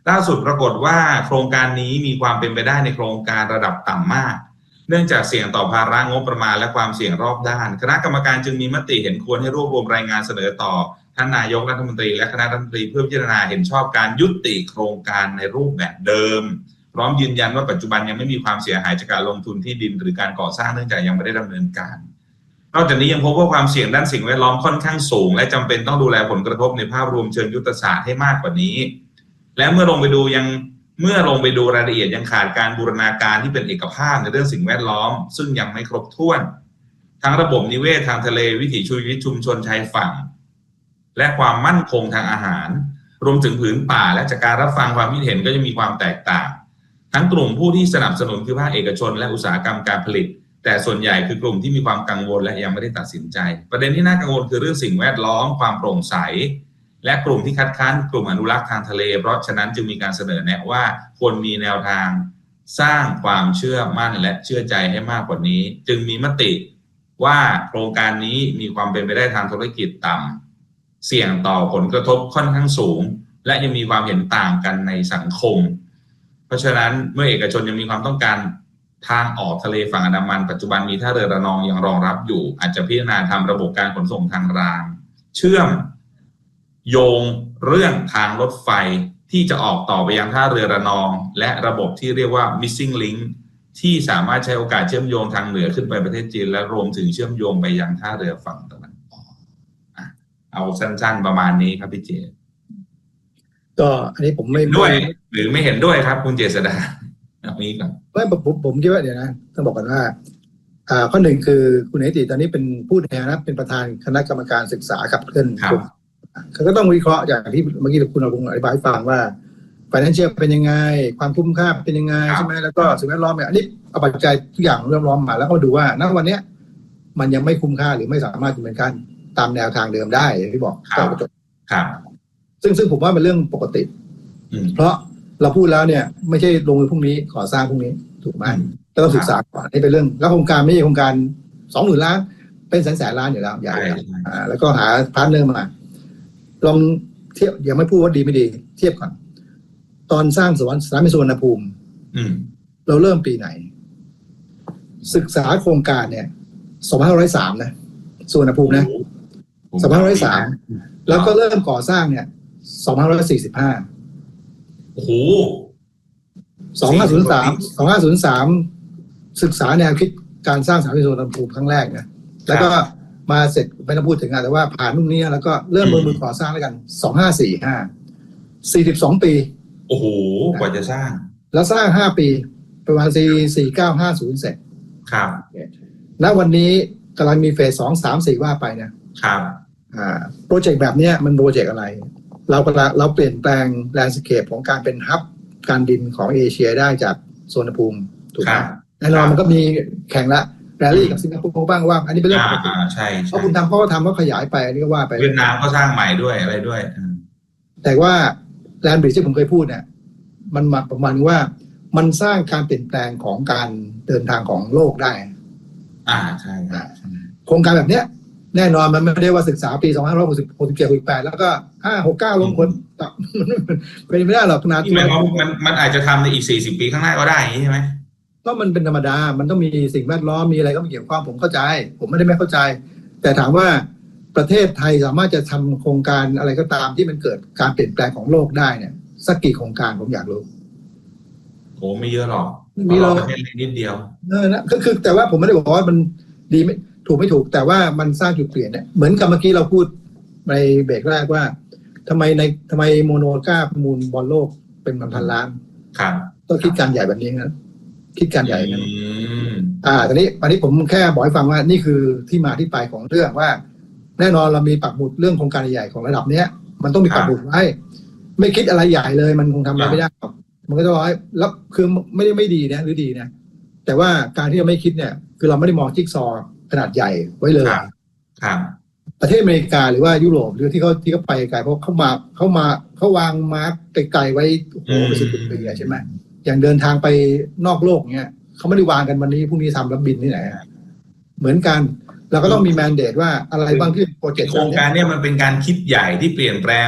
ล่าสุดปรากฏว่าโครงการนี้มีความเป็นไปได้ในโครงการระดับต่ำมากเนื่องจากเสี่ยงต่อภาระงบประมาณและความเสี่ยงรอบด้านคณะกรรมการจึงมีมติเห็นควรให้รวบรวมรายงานเสนอต่อท่านนายกรัฐมนตรีและคณะรัฐมนตรีเพื่อพิจารณาเห็นชอบการยุติโครงการในรูปแบบเดิมพร้อมยืนยันว่าปัจจุบันยังไม่มีความเสียหายจากการลงทุนที่ดินหรือการก่อสร้างเนื่องจากยังไม่ได้ดำเนินการนอกจากนี้ยังพบว่าความเสี่ยงด้านสิ่งแวดล้อมค่อนข้างสูงและจำเป็นต้องดูแลผลกระทบในภาพรวมเชิงยุทธศาสตร์ให้มากกว่านี้และเมื่อลงไปดูยังเมื่อลงไปดูรายละเอียดยังขาดการบูรณาการที่เป็นเอกภาพในเรื่องสิ่งแวดล้อมซึ่งยังไม่ครบถ้วนทั้งระบบนิเวศทางทะเลวิถีชีวิตชุมชนชายฝั่งและความมั่นคงทางอาหารรวมถึงผืนป่าและจากการรับฟังความคิดเห็นก็จะมีความแตกต่างทั้งกลุ่มผู้ที่สนับสนุนคือภาคเอกชนและอุตสาหกรรมการผลิตแต่ส่วนใหญ่คือกลุ่มที่มีความกังวลและยังไม่ได้ตัดสินใจประเด็นที่น่ากังวลคือเรื่องสิ่งแวดล้อมความโปร่งใสและกลุ่มที่คัดค้านกลุ่มอนุรักษ์ทางทะเลเพราะฉะนั้นจึงมีการเสนอแนะว่าควรมีแนวทางสร้างความเชื่อมั่นและเชื่อใจให้มากกว่านี้จึงมีมติว่าโครงการนี้มีความเป็นไปได้ทางธุรกิจต่ำเสี่ยงต่อผลกระทบค่อนข้างสูงและยังมีความเห็นต่างกันในสังคมเพราะฉะนั้นเมื่อเอกชนยังมีความต้องการทางออกทะเลฝั่งอันดามันปัจจุบันมีท่าเรือระนองยังรองรับอยู่อาจจะพิจารณาทำระบบการขนส่งทางรางเชื่อมโยงเรื่องทางรถไฟที่จะออกต่อไปยังท่าเรือระนองและระบบที่เรียกว่า missing link ที่สามารถใช้โอกาสเชื่อมโยงทางเหนือขึ้นไปประเทศจีนและรวมถึงเชื่อมโยงไปยังท่าเรือฝั่งตะวันออกเอาสั้นๆประมาณนี้ครับพี่เจก็อันนี้ผมไม่ด้วยหรือไม่เห็นด้วยครับคุณเจษฎาแบบนี้ก่อนไม่ผมผมคิดว่าเดี๋ยวนะต้องบอกกันว่าอ่าข้อหนึ่งคือคุณเนติตอนนี้เป็นผู้แทนนะเป็นประธานคณะกรรมการศึกษาขับเคลื่อนเขาก็ต้องวิเคราะห์อย่างที่เมื่อกี้คุณเอาลงอธิบายให้ฟังว่า financial เป็นยังไงความคุ้มค่าเป็นยังไงใช่ไหมแล้วก็สิ่งแวดล้อมเนี่ยอันนี้เอาปัจจัยทุกอย่างเริ่มล้อมมาแล้วก็ดูว่าณวันเนี้ยมันยังไม่คุ้มค่าหรือไม่สามารถดำเนินการตามแนวทางเดิมได้อย่างที่บอกก็จบครับซึ่งซึ่งผมว่าเป็นเรื่องปกติเพราะเราพูดแล้วเนี่ยไม่ใช่ลงมือพรุ่งนี้ก่อสร้างพรุ่งนี้ถูกไหมต้องศึกษาก่อนนี่เป็นเรื่องแล้วโครงการไม่ใช่โครงการสองหมื่นล้านเป็นแสนแสนล้านอยู่แล้วใหญ่แล้วก็หาพาร์ทเนอร์มาลองเทียบยังไม่พูดว่าดีไม่ดีเทียบก่อนตอนสร้างสวนสนามบินสุวรรณภูมิเราเริ่มปีไหนศึกษาโครงการเนี่ยสองพันห้าร้อยสามนะสุวรรณภูมินะสองพันห้าร้อยสามแล้วก็เริ่มก่อสร้างเนี่ยสองพันห้าร้อยสี่สิบห้าโอ้โหสองพันห้าร้อยสาม สองพันห้าร้อยสามศึกษาแนวคิดการสร้างสนามบินสุวรรณภูมิครั้งแรกนะแล้วก็มาเสร็จไม่ต้องพูดถึงแต่ว่าผ่านนู่นนี่แล้วก็เริ่มมือมือก่อสร้างแล้วกันสองพันห้าร้อยสี่สิบห้า สี่สิบสองปีโอ้โหกว่าจะสร้างแล้วสร้างห้าปีประมาณสี่ สี่ เก้า ห้า ศูนย์เสร็จครับณวันนี้กำลังมีเฟสสอง สาม สี่ว่าไปนะครับอ่าโปรเจกต์แบบนี้มันโปรเจกต์อะไรเรากำลังเราเปลี่ยนแปลงแลนด์สเคปของการเป็นฮับการบินของเอเชียได้จากสุวรรณภูมิถูกไหมแน่นอนมันก็มีแข่งละแรลลี่กับสิงคโปร์บ้างว่าอันนี้เป็นเรื่องปกติใช่เพราะคุณทำเขาก็ทำเขาขยายไปอันนี้ก็ว่าไปเวียดนามก็สร้างใหม่ด้วยอะไรด้วยแต่ว่าแลนด์บริดจ์ที่ผมเคยพูดเนี่ยมันมาประมาณว่ามันสร้างการเปลี่ยนแปลงของการเดินทางของโลกได้อ่าใช่ครับโครงการแบบเนี้ยแน่นอนมันไม่ได้ว่าศึกษาปีสองพันห้าร้อยหกสิบ หกสิบเจ็ด หกสิบแปดแล้วก็ห้า หก เก้าลงคนเป็นไม่ได้หรอกขนาดที่มันมันอาจจะทำในอีกสี่สิบปีข้างหน้าก็ได้ใช่ไหมก็มันเป็นธรรมดามันต้องมีสิ่งแวดล้อมมีอะไรก็เกี่ยวข้องผมเข้าใจผมไม่ได้ไม่เข้าใจแต่ถามว่าประเทศไทยสามารถจะทำโครงการอะไรก็ตามที่มันเกิดการเปลี่ยนแปลงของโลกได้เนี่ยสักกี่โครงการผมอยากรู้โอ้ไม่เยอะหรอกมีเราแค่นิดเดียวเออนะก็คือแต่ว่าผมไม่ได้บอกว่ามันดีไม่ถูกไม่ถูกแต่ว่ามันสร้างจุดเปลี่ยนเนี่ยเหมือนกับเมื่อกี้เราพูดในเบรกแรกว่าทำไมในทำไมโมโนกล้าประมูลบอลโลกเป็นพันล้านครับต้องคิดการใหญ่แบบนี้นะคิดการใหญ่กันอ่าตอนนี้อันนี้ผมแค่บอกให้ฟังว่านี่คือที่มาที่ไปของเรื่องว่าแน่นอนเรามีปักหมุดเรื่องโครงการใหญ่ของระดับเนี้ยมันต้องมีปักหมุดไว้ไม่คิดอะไรใหญ่เลยมันคงทำอะไรไม่ได้หรอกมันก็จะร้อยแล้วคือไม่ได้ไม่ดีนะหรือดีนะแต่ว่าการที่เราไม่คิดเนี่ยคือเราไม่ได้มองจิ๊กซอว์ขนาดใหญ่ไว้เลยครับประเทศอเมริกาหรือว่ายุโรปหรือที่เขาที่เขาไปไกลเพราะเขามาเขามาเขาวางมาร์กไกลๆไว้โอ้โหเป็นสิบปีใช่ไหมอย่างเดินทางไปนอกโลกเนี้ยเขาไม่ได้วางกันวันนี้พรุ่งนี้ทำแล้วบินที่ไหนเหมือนกันเราก็ต้องมีแมนเดตว่าอะไรบ้างที่โปรเจกต์โครงการเนี้ยมันเป็นการคิดใหญ่ที่เปลี่ยนแปลง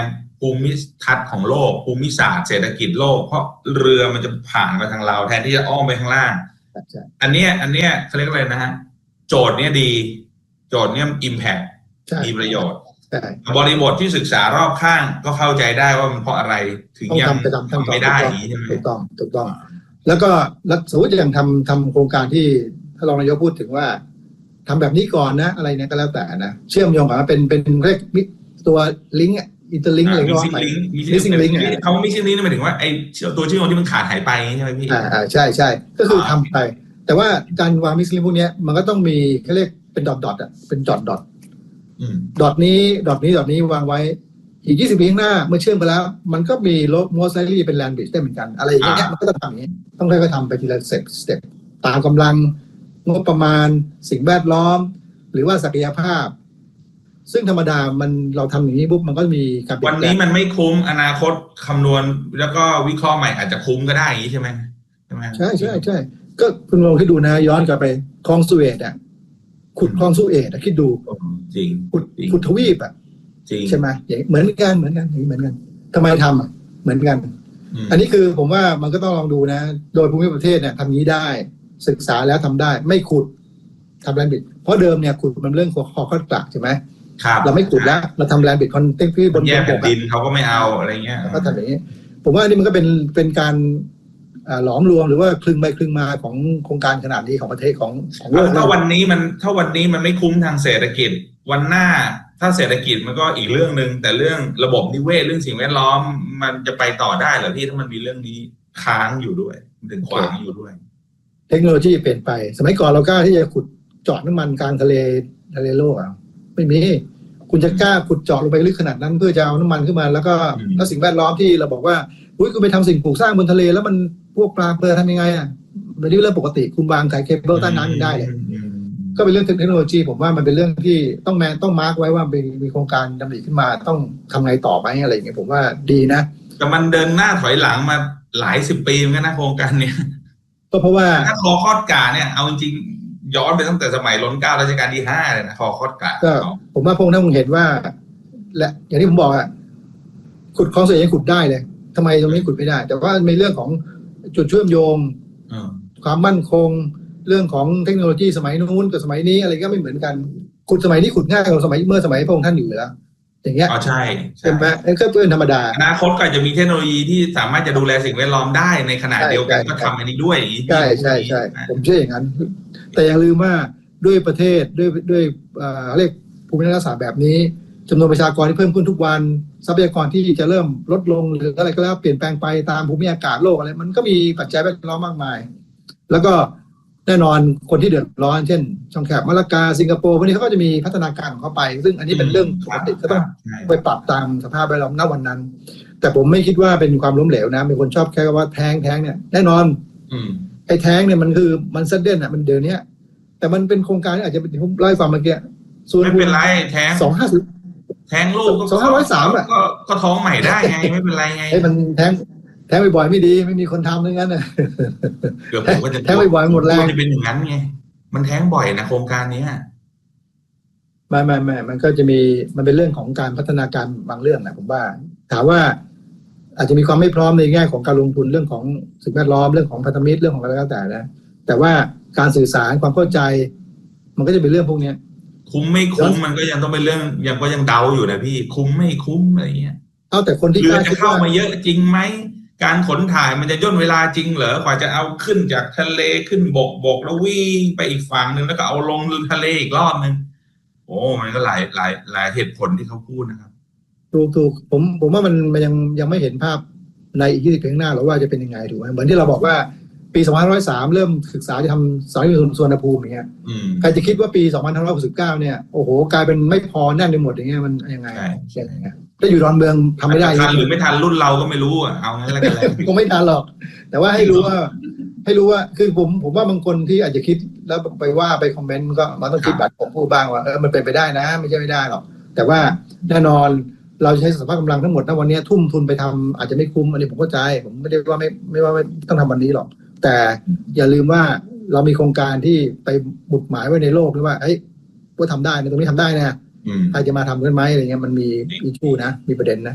ภูมิทัศน์ของโลกภูมิศาสตร์เศรษฐกิจโลกเพราะเรือมันจะผ่านมาทางเราแทนที่จะอ้อมไปข้างล่างอันเนี้ยอันเนี้ยเขาเรียกอะไรนะฮะโจทย์เนี้ยดีโจทย์เนี้ย impact มีประโยชน์บริบทที่ศึกษารอบข้างก็เข้าใจได้ว่ามันเพราะอะไรถึงยังทำไม่ได้ใช่ไหมถูกต้องถูกต้องแล้วก็แล้วสมมติอย่างทำทำโครงการที่ถ้ารองนายกพูดถึงว่าทำแบบนี้ก่อนนะอะไรเนี่ยก็แล้วแต่นะเชื่อมโยงกับเป็นเป็นเรียกตัวลิงก์อินเตอร์ลิงก์อะไรก็ว่าไปมิสซิ่งลิงก์เนี่ยเขามิสซิ่งลิงก์หมายถึงว่าไอ้ตัวเชื่อมโยงที่มันขาดหายไปใช่ไหมพี่อ่าใช่ใช่ก็คือทำไปแต่ว่าการวางมิสซิ่งลิงก์พวกนี้มันก็ต้องมีเขาเรียกเป็นดอทดอทอ่ะเป็นดอทดอทดอทนี้ดอทนี้ดอทนี้วางไว้อีกยี่สิบปีข้างหน้าเมื่อเชื่อมไปแล้วมันก็มีโลโมไซลี่เป็นแลนด์บริดจ์ได้เหมือนกันอะไรอย่างเงี้ยมันก็ต้องทำอย่างนี้ต้องค่อยๆทำไปทีละสเต็ปสเต็ปตามกำลังงบประมาณสิ่งแวดล้อมหรือว่าศักยภาพซึ่งธรรมดามันเราทำอย่างนี้ปุ๊บมันก็มีการวันนี้มันไม่คุ้มอนาคตคำนวณแล้วก็วิเคราะห์ใหม่อาจจะคุ้มก็ได้อย่างนี้ใช่ไหมใช่ไหมใช่ใช่ใช่ก็คุณลองคิดดูนะย้อนกลับไปคลองสุเอซอ่ะขุดคลองสุเอซอ่ะคิดดูจริงขุดขุดทวีปอ่ะใช่ไหมอย่างเหมือนกันเหมือนกันเหมือนกันทำไมทำอ่ะเหมือนกันอันนี้คือผมว่ามันก็ต้องลองดูนะโดยภูมิประเทศเนี่ยทำนี้ได้ศึกษาแล้วทำได้ไม่ขุดทำแลนด์บริดจ์เพราะเดิมเนี่ยขุดมันเรื่องคอคอดกลักใช่ไหมเราไม่ขุดแล้วเราทำแลนด์บริดจ์คอนเทนต์ที่บนบนดินเขาก็ไม่เอาอะไรเงี้ยก็ทำอย่างนี้ผมว่าอันนี้มันก็เป็นเป็นการหลอมรวมหรือว่าคลึงไปคลึงมาของโครงการขนาดนี้ของประเทศของของโลกถ้าวันนี้มันถ้าวันนี้มันไม่คุ้มทางเศรษฐกิจวันหน้าถ้าเศรษฐกิจมันก็อีกเรื่องนึงแต่เรื่องระบบนิเวศเรื่องสิ่งแวดล้อมมันจะไปต่อได้เหรอพี่ถ้ามันมีเรื่องนี้ค้างอยู่ด้วยถึงขวางอยู่ด้วยเทคโนโลยีเปลี่ยนไปสมัยก่อนเรากล้าที่จะขุดเจาะน้ำมันกลางทะเลทะเลโลกอ่ะไม่มีคุณจะกล้าขุดเจาะลงไปลึกขนาดนั้นเพื่อจะเอาน้ำมันขึ้นมาแล้วก็แล้วสิ่งแวดล้อมที่เราบอกว่าอุ้ยคุณไปทำสิ่งปลูกสร้างบนทะเลแล้วมันพวกปลาเปลือยทำยังไงอ่ะมันนี่เรื่องปกติคุณวางสายเคเบิลใต้น้ำยังได้เลยก็เป็นเรื่องเทคโนโลยีผมว่ามันเป็นเรื่องที่ต้องแมนต้องมาร์กไว้ว่ามีโครงการดำริขึ้นมาต้องทำไงต่อไหมอะไรอย่างเงี้ยผมว่าดีนะแต่มันเดินหน้าถอยหลังมาหลายสิบปีเหมือนกันนะโครงการเนี้ยก็เพราะว่าถ้าคอคอดกาเนี่ยเอาจริงๆย้อนไปตั้งแต่สมัยรัชกาลรัชกาลที่ห้าเลยนะคอคอดกาก็ผมว่าพวกนั้นคงเห็นว่าและอย่างที่ผมบอกอ่ะขุดคลองเสียยังขุดได้เลยทำไมตรงนี้ขุดไม่ได้แต่ว่าในเรื่องของจุดเชื่อมโยงความมั่นคงเรื่องของเทคโนโลยีสมัยนู้นกับสมัยนี้อะไรก็ไม่เหมือนกันขุดสมัยนี้ขุดง่ายกว่าสมัยเมื่อสมัยพระองค์ท่านอยู่แล้วอย่างเงี้ยอ๋อใช่ใช่ไหมไอ้ก็เป็นธรรมดาอนาคตก็จะมีเทคโนโลยีที่สามารถจะดูแลสิ่งแวดล้อมได้ในขณะเดียวกันก็ทำอันนี้ด้วยใช่ใช่ใช่ผมเชื่ออย่างนั้นแต่อย่าลืมว่าด้วยประเทศด้วยด้วยเรียกภูมิรัฐศาสตร์แบบนี้จำนวนประชากรที่เพิ่มขึ้นทุกวันทรัพยากรที่จะเริ่มลดลงหรืออะไรก็แล้วเปลี่ยนแปลงไปตามภูมิอากาศโลกอะไรมันก็มีปัจจัยแวดล้อมมากมายแล้วก็แน่นอนคนที่เดือดร้อนเช่นช่องแคบมาลากาสิงคโปร์พวกนี้เขาก็จะมีพัฒนาการของเขาไปซึ่งอันนี้เป็นเรื่องปกติก็ต้องไปปรับตามสภาพแวดล้อมณวันนั้นแต่ผมไม่คิดว่าเป็นความล้มเหลวนะมีคนชอบแค่ว่าแท้งแท้งเนี่ยแน่นอนไอ้แท้งเนี่ยมันคือมันซัดเด่นอ่ะมันเดี๋ยวนี้แต่มันเป็นโครงการที่อาจจะเป็นผมไล่ฟังเมื่อกี้ส่วนไม่เป็นไรแท้งสองห้าสิบแท้งลูกก็สองห้าร้อยสามอ่ะก็ท้องใหม่ได้ไงไม่เป็นไรไงไอ้มันแท้งแท้งบ่อยๆไม่ดีไม่มีคนทำอย่างนั้นน่ะเกือบผมก็จะแท้งบ่อยๆหมดแรงจะเป็นอย่างนั้นไงมันแท้งบ่อยนะโครงการนี้ไม่ไม่ไม่มันก็จะมีมันเป็นเรื่องของการพัฒนาการบางเรื่องนะผมว่าถามว่าอาจจะมีความไม่พร้อมในแง่ของการลงทุนเรื่องของสิ่งแวดล้อมเรื่องของพันธมิตรเรื่องของอะไรก็แต่นะแต่ว่าการสื่อสารความเข้าใจมันก็จะเป็นเรื่องพวกนี้คุ้มไม่คุ้มมันก็ยังต้องเป็นเรื่องยังก็ยังเดาอยู่นะพี่คุ้มไม่คุ้มอะไรเงี้ยเอาแต่คนที่เรือจะเข้ามาเยอะจริงไหมการขนถ่ายมันจะย่นเวลาจริงเหรอกว่าจะเอาขึ้นจากทะเลขึ้นบกบกแล้ววิ่งไปอีกฝั่งนึงแล้วก็เอาลงทะเลอีกรอบนึงโอ้มันก็หลายหลายหลายเหตุผลที่เขาพูดนะครับถูกถูกผมผมว่ามันมันยังยังไม่เห็นภาพในอีกยี่สิบปีข้างหน้าหรอกว่าจะเป็นยังไงถูกไหมเหมือนที่เราบอกว่าปีสองพันห้าร้อยสามเริ่มศึกษาจะทำสายสุวรรณภูมิอย่างเงี้ยใครจะคิดว่าปีสองพันห้าร้อยหกสิบเก้าเนี่ยโอ้โหกลายเป็นไม่พอแน่นไปหมดอย่างเงี้ยมันยังไงใช่ไงถ้าอยู่ดอนเมืองทำไม่ได้ทันหรือไม่ทันรุ่นเราก็ไม่รู้อ่ะเอางั้นแล้วกันคงไม่ทันหรอกแต่ว่าให้รู้ว่าให้รู้ว่าคือผมผมว่าบางคนที่อาจจะคิดแล้วไปว่าไปคอมเมนต์ก็มันต้องคิดแบบผมพูดบ้างว่าเออมันเป็นไปได้นะไม่ใช่ไม่ได้หรอกแต่ว่าแน่นอนเราใช้สภาพกำลังทั้งหมดณวันนี้ทุ่มทุนไปทำอาจจะไม่คุ้มอันนี้ผมเข้าใจผมไม่ได้ว่าไม่ไม่ว่าไม่ต้องทำวันนี้หรอกแต่อย่าลืมว่าเรามีโครงการที่ไปบุกหมายไว้ในโลกด้วยว่าเอ้ยว่าทำได้ในตรงนี้ทำได้นะใครจะมาทำกันไหมอะไรเงี้ยมันมีอิชชูนะมีประเด็นนะ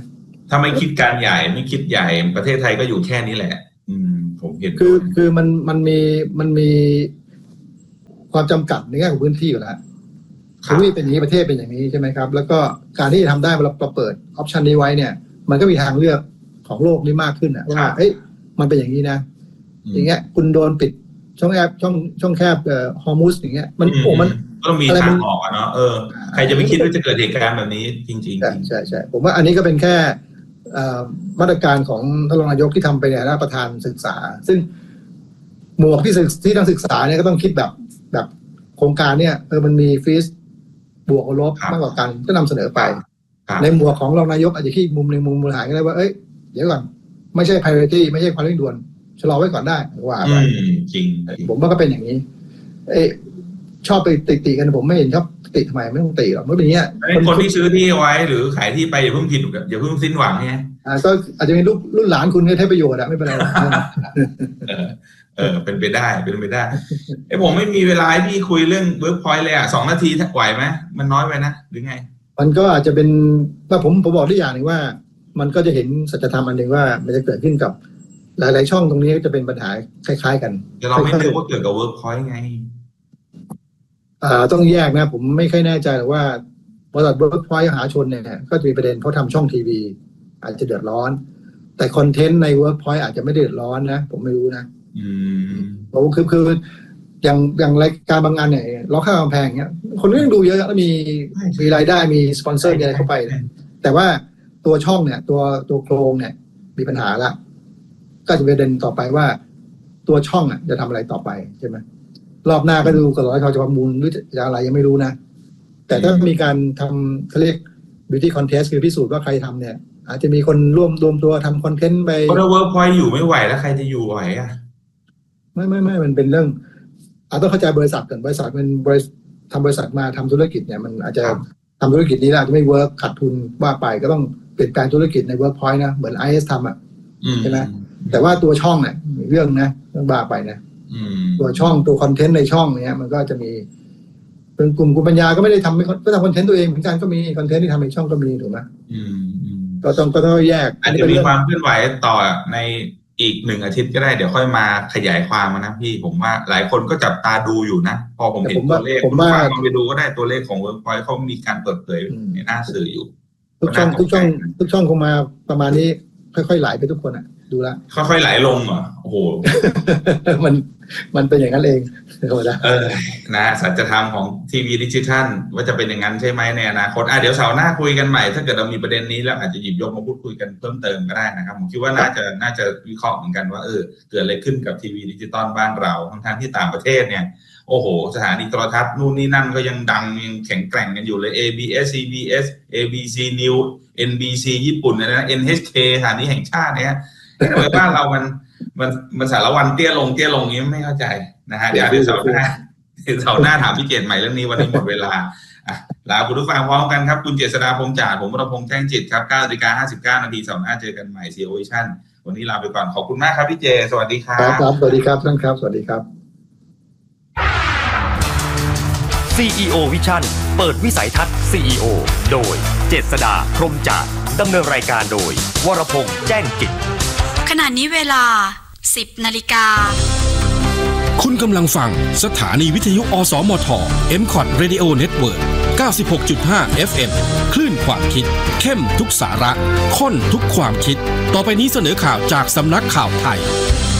ถ้าไม่คิดการใหญ่ไม่คิดใหญ่ประเทศไทยก็อยู่แค่นี้แหละอืมผมเห็นคือคือมันมันมีมันมีความจำกัดในแง่ของพื้นที่อยู่แล้วทวีปเป็นอย่างนี้ประเทศเป็นอย่างนี้ใช่ไหมครับแล้วก็การที่จะทำได้เราเราเปิดออปชันนี้ไว้เนี่ยมันก็มีทางเลือกของโลกนี้มากขึ้นนะว่าเอ้ยมันเป็นอย่างนี้นะอย่างเงี้ยคุณโดนปิดช่องแอบช่องช่องแคบเอ่อฮอร์มุสอย่างเงี้ยมันโอ้มันต้องมีทางออกอ่ะเนาะเออใครจะไม่คิดว่าจะเกิดเหตุการณ์แบบนี้จริงๆใช่ใช่ใช่ผมว่าอันนี้ก็เป็นแค่มาตรการของท่านรองนายกที่ทำไปในฐานะประธานศึกษาซึ่งหมวกที่ที่ต้องศึกษาเนี่ยก็ต้องคิดแบบแบบโครงการเนี่ยเออมันมีฟีสบวกลบมากกว่ากันก็นำเสนอไปในหมวกของรองนายกอาจจะคิดมุมในมุมบริหารก็ได้ว่าเอ้ยเดี๋ยวก่อนไม่ใช่ priority ไม่ใช่ความเร่งด่วนชะลอไว้ก่อนได้ว่าไปจริงผมว่าก็เป็นอย่างนี้เอ้ชอบไปติติกันผมไม่เห็นชอบติทำไมไม่ต้องติหรอกไม่เป็นอย่างเงี้ยคนที่ซื้อที่ไว้หรือขายที่ไปอย่าเพิ่งผิดอย่าเพิ่งสิ้นหวังไงอ่าก็อาจจะเป็นรุ่นรุ่นหลานคุณก็ได้ประโยชน์อะไม่เป็นไรหรอกเออเป็นไปได้เป็นไปได้ไอ้ผมไม่มีเวลาให้พี่คุยเรื่องเวิร์กพอยต์เลยอ่ะสองนาทีไหวไหมมันน้อยไปนะหรือไงมันก็อาจจะเป็นว่าผมผมบอกได้อย่างหนึ่งว่ามันก็จะเห็นสัจธรรมอันหนึ่งว่ามันจะเกิดขึ้นกับหลายๆช่องตรงนี้จะเป็นปัญหาคล้ายๆกันแต่เราไม่รู้ว่าเกิดกับเวิร์กพอยต์ไงอ่าต้องแยกนะผมไม่ค่อยแน่ใจหรอกว่าบริษัทเวิร์กพอยต์มหาชนเนี่ยก็จะมีประเด็นเพราะทำช่องทีวีอาจจะเดือดร้อนแต่คอนเทนต์ในเวิร์กพอยต์อาจจะไม่เดือดร้อนนะผมไม่รู้นะอืมโอ้คือคืออย่างอย่างรายการบางงานเนี่ยล็อกค่ากำแพงเงี้ยคนก็ยังดูเยอะแล้วมีมีรายได้มีสปอนเซอร์มีอะไรเข้าไปนะแต่ว่าตัวช่องเนี่ยตัวตัวโครงเนี่ยมีปัญหาละก็จะเป็นประเด็นต่อไปว่าตัวช่องอ่ะจะทำอะไรต่อไปใช่ไหมรอบหน้าก็ดูกระร้อยเขาจะประมูลหรือจะอะไรยังไม่รู้นะแต่ถ้ามีการทำเขาเรียก beauty contest คือพิสูจน์ว่าใครทำเนี่ยอาจจะมีคนร่วมรวมตัวทำคอนเทนต์ไปเพราะถ้าเวิร์กพอยต์อยู่ไม่ไหวแล้วใครจะอยู่ไหวอ่ะไม่ไม่ไม่มันเป็นเรื่องอาจต้องเข้าใจบริษัทก่อนบริษัทมันบริษัททำบริษัทมาทำธุรกิจเนี่ยมันอาจจะทำธุรกิจนี้อาจจะไม่เวิร์กขาดทุนว่าไปก็ต้องเปลี่ยนแปลงธุรกิจในเวิร์กพอยต์นะเหมือน ไอ เอส ทำอ่ะใช่ไหมแต่ว่าตัวช่องเนี่ยมีเรื่องนะเรื่องบ้าไปนะตัวช่องตัวคอนเทนต์ในช่องเนี่ยมันก็จะมีเป็นกลุ่มกุปัญญาก็ไม่ได้ทำก็ทำคอนเทนต์ตัวเองเหมือนกันก็มีคอนเทนต์ที่ทำในช่องก็มีถูกไหมก็ต้องก็ต้องแยกอาจจะมีความเคลื่อนไหวต่อในอีกหนึ่งอาทิตย์ก็ได้เดี๋ยวค่อยมาขยายความนะพี่ผมว่าหลายคนก็จับตาดูอยู่นะพอผมเห็นตัวเลขผมว่าลองไปดูก็ได้ตัวเลขของ Workpoint เขามีการเปิดเผยในหน้าสื่ออยู่ทุกช่องทุกช่องทุกช่องคงมาประมาณนี้ค่อยๆไหลไปทุกคนอ่ะดูละค่อยๆไหลลงเหรอโอ้โหมันมันเป็นอย่างนั้นเองเออนะสัจธรรมของทีวีดิจิทัลว่าจะเป็นอย่างนั้นใช่ไหมในอนาคตอ่ะเดี๋ยวเสาร์หน้าคุยกันใหม่ถ้าเกิดเรามีประเด็นนี้แล้วอาจจะหยิบยกมาพูดคุยกันเพิ่มเติมก็ได้นะครับผมคิดว่าน่าจะน่าจะวิเคราะห์เหมือนกันว่าเออเกิดอะไรขึ้นกับทีวีดิจิตอลบ้านเราทั้งๆที่ต่างประเทศเนี่ยโอ้โหสถานีโทรทัศน์นู่นนี่นั่นก็ยังดังยังแข็งแกร่งกันอยู่เลย เอ บี เอส ซี บี เอส เอ บี ซี News เอ็น บี ซี ญี่ปุ่นนะ เอ็น เอช เค สถานีแห่งชาติเนี่ยทำไมบ้านเรามันมันมันสารวันเตี้ยลงเตี้ยลงนี้ไม่เข้าใจนะฮะเดี๋ยวเดี๋ยวเสาร์หน้าเดี๋ยวเสาร์หน้าถามพี่เกศใหม่เรื่องนี้วันนี้หมดเวลาอ่ะลาคุณผู้ฟังพร้อมกันครับคุณเจษฎาพงษ์จ่าผมวรพงษ์แจ้งจิตครับ เก้านาฬิกาห้าสิบเก้านาทีเสาร์หน้าเจอกันใหม่ ซี อี โอ Vision วันนี้ลาไปก่อนขอบคุณมากครับพี่เจสวัสดีครับครับสวัสดีครับท่านครับสวัสดีครับซี อี โอ Vision เปิดวิสัยทัศน์ ซี อี โอ โดยเจษฎาพรหมจ่าดำเนินรายการโดยวรพงษ์แจ้งจิตขณะนี้เวลา สิบนาฬิกาคุณกำลังฟังสถานีวิทยุอสมท เอ็ม คอท Radio Network เก้าสิบหกจุดห้า เอฟ เอ็ม คลื่นความคิดเข้มทุกสาระข้นทุกความคิดต่อไปนี้เสนอข่าวจากสำนักข่าวไทย